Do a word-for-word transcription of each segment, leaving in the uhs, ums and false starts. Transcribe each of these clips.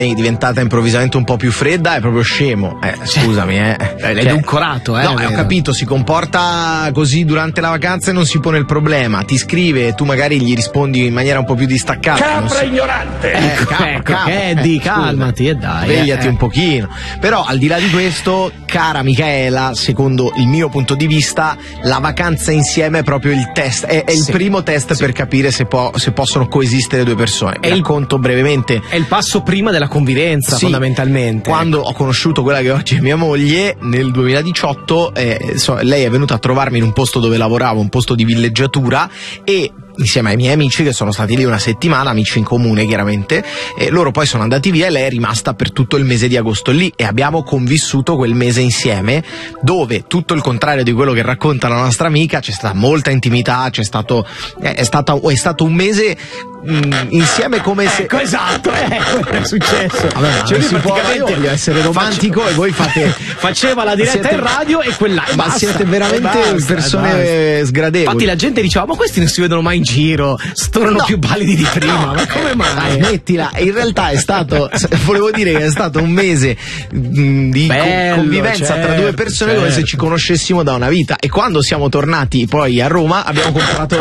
è diventata improvvisamente un po' più fredda, è proprio scemo. Eh, scusami, eh. L'hai edulcorato, eh? No, ho capito, si comporta così durante la vacanza e non si pone il problema. Ti scrive e tu magari gli rispondi in maniera un po' più distaccata. Capra so. ignorante! Eh, Ecco, capra, ecco, capra. Eddie, Eh, calmati e dai. Svegliati eh. un pochino. Però al di là di questo, cara Micaela, secondo il mio punto di vista, la vacanza insieme è proprio il test, è, è il Sì. primo test Sì. per capire se, può, se possono coesistere due persone. Vi È il- racconto brevemente. È il passo prima della convivenza, Sì, fondamentalmente. Quando ho conosciuto quella che oggi è mia moglie, nel duemiladiciotto, eh, so, lei è venuta a trovarmi in un posto dove lavoravo, un posto di villeggiatura, e insieme ai miei amici che sono stati lì una settimana, amici in comune chiaramente, e loro poi sono andati via e lei è rimasta per tutto il mese di agosto lì, e abbiamo convissuto quel mese insieme, dove tutto il contrario di quello che racconta la nostra amica, c'è stata molta intimità, c'è stato è, è, stata, è stato un mese mh, insieme come se Ecco, esatto, eh, quello è successo. Vabbè, ma Cioè, non lui si può, praticamente io voglio essere romantico e voi fate faceva la diretta siete- in radio e quella e ma basta, siete e veramente basta, persone e basta. sgradevoli. Infatti la gente diceva: ma questi non si vedono mai in giro, storano No. più pallidi di prima, No. ma come mai? Dai, mettila. In realtà è stato, volevo dire che è stato un mese mh, di co- Bello, convivenza certo, tra due persone come se certo. ci conoscessimo da una vita, e quando siamo tornati poi a Roma abbiamo comprato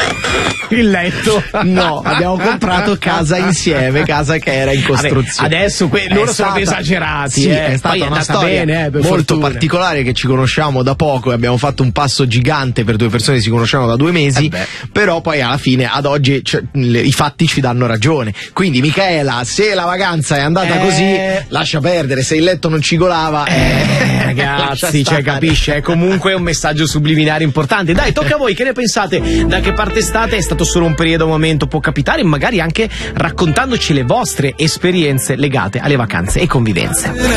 Il letto. no, abbiamo comprato casa insieme, casa che era in costruzione. Vabbè, adesso que- È loro sono stata- esagerati, sì, eh. è stata Poi è una andata storia bene, eh, per molto fortuna. particolare, che ci conosciamo da poco e abbiamo fatto un passo gigante per due persone che si conoscevano da due mesi, Eh beh. però poi alla fine ad oggi cioè, le- i fatti ci danno ragione. Quindi Micaela, se la vacanza è andata Eh. così, lascia perdere, se il letto non cigolava, Eh, lascia ragazzi, cioè, stare. capisce? È comunque un messaggio subliminare importante. Dai, tocca a voi, che ne pensate? Da che parte state? È stato solo un periodo, un momento? Può capitare, magari anche raccontandoci le vostre esperienze legate alle vacanze e convivenze.